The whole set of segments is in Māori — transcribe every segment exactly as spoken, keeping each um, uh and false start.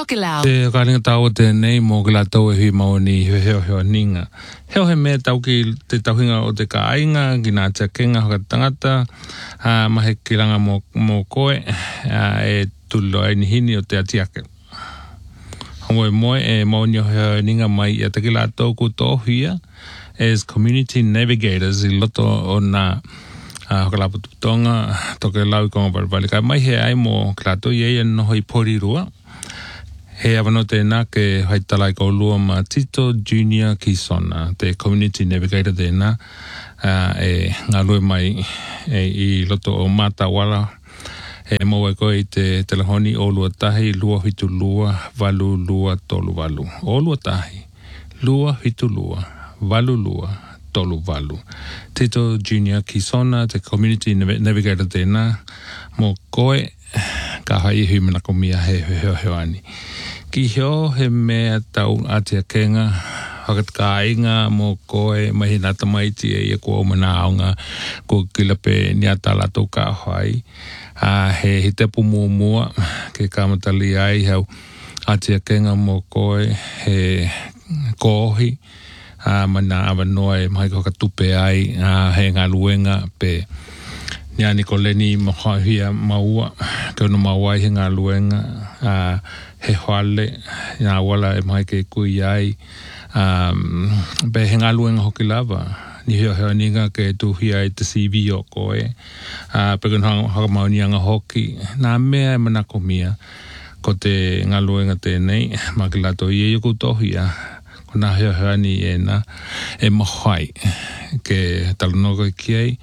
Tokelau. Te kāringa tau te nei mō kila tau e hui maoni heo heo heo ninga. Heo he mea tau ki te tauhinga o te kāinga, ki nā tia kenga hoka tangata, uh, mahe kiranga mō, mō koe, uh, e tulo ai ni hini o te atiake. Hongo e moe e maoni o heo ninga mai i a te kila tau ku tōhia as community navigators i loto o nā Uh, hoka lapu tutonga, toke lau i konga parapali. Ka mai he ai mō klato i eia noho i Porirua. He awano tēnā ke haitala i kaulua ma Tito Junior Kisona, te community navigator tēnā, uh, e ngā lue mai e, i loto o Matawala. E maua koe i te telehoni o lua tahi, lua hitu lua, valu lua, tolu valu. O lua tahi, lua hitu lua, valu lua, tolu valu. Tito Junior Kisona, te community navigator tēnā, mō koe, ka hai hui mana ko mia he heo heo ani. Ki heo he mea tau atia kenga, hakat ka inga mō koe, mahi nata maiti e ia kua o mana aunga, ko kilape ni atala tau ka hai. Uh, he he tepu mua mua, ke kamatali ai hau atia kenga mō koe, he kohi, Uh, mana awa noa e mahi koka tupe ai uh, he ngā luenga pe ni ani ko leni mahahia maua ke ono maua he ngā luenga uh, he hoale ngā wala e mahi ke kui ai um, pe he ngā luenga hoki lava ni heo heo ninga ke tuhia ai te C V o koe uh, pe kena haka mauni anga hoki nā mea e manako mia ko te ngā luenga tēnei makilato i e yoku tohia nā heo heo ni e nā e mahai ke talanoga ki ai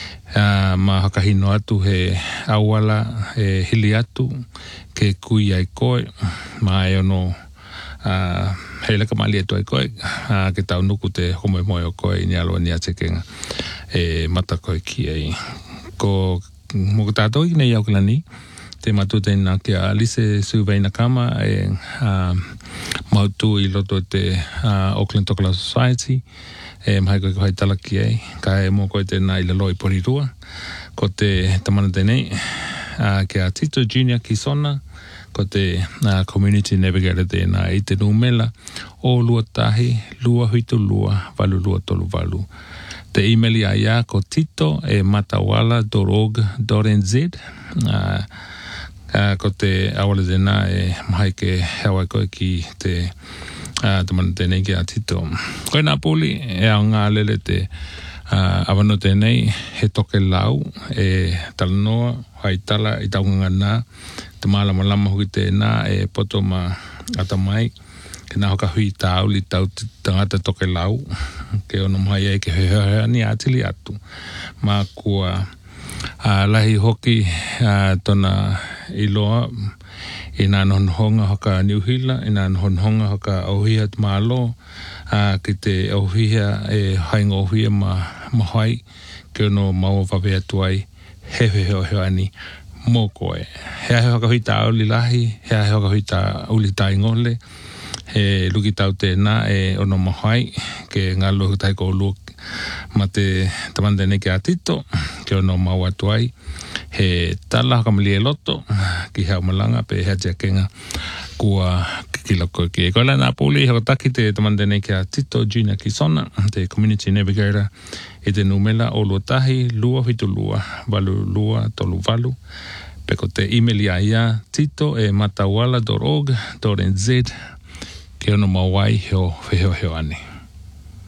uh, ma hakahino atu he awala e hili atu ke kui ai koe ma e ono uh, he leka mali atu ai koe uh, ke tau nuku te homoe moe o koe ni aloa ni atekenga e mata koe ki ai ko moko tātou i nei au kilani te matu te nā ke a Lise Suveina Kama e uh, mautu i loto te uh, Auckland Tokelau Society e mahi koe kohai talaki ei ka e mō koe te nā i lalo i Porirua ko te tamana tenei uh, ke a Tito Junior Kisona ko te uh, community navigator te nā i te numela o lua tahi lua huitu lua valu lua tolu valu te email a ia ko tito e matawala dot org dot n z uh, Uh, ko te awale tēnā e mahi ke hewa koe ki te uh, tamana tēnei ki a Tito. Koe nā pūli e au ngā lele te uh, awano tēnei he toke lau e talanoa hai tala i taunga nā te mālama lama hui tēnā e poto ma atamai ke nā hoka hui tāu li tau tangata toke lau ke ono mai e ke hea ni atili atu ma kua Uh, lahi hoki uh, tona iloa i nā nonhonga hoka Niuhila, i nā nonhonga hoka Auhia te Mālo, uh, ki te Auhia e hainga Auhia ma mahai, ke ono maua whawe atu ai, he he heo heo ani mō koe. Hea he hoka hui tā auli lahi, hea he hoka hui tā auli tā ingole, he luki tau tēnā e ono mahai, ke ngā lohu tai ko luki ma te tamanda nei ke a Tito ke ono mau atu ai he tala haka mali e loto ki hea malanga pe hea tia kenga kua kikila koe ki e koe la nā pūli haka taki te tamanda nei ke a Tito Junior Kisona te community navigator e te numela o lua tahi lua hitu lua valu lua tolu valu pe ko te email ia ia tito e matawala dot org dot n z ke ono mawai heo heo heo ani